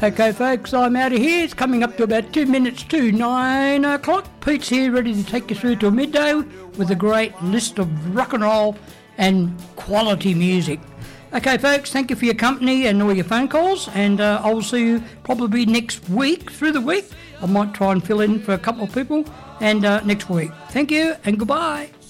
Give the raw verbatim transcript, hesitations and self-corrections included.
Okay, folks, I'm out of here. It's coming up to about two minutes to nine o'clock. Pete's here, ready to take you through till midday with a great list of rock and roll and quality music. Okay, folks, thank you for your company and all your phone calls, and uh, I'll see you probably next week, through the week. I might try and fill in for a couple of people, and uh, next week. Thank you, and goodbye.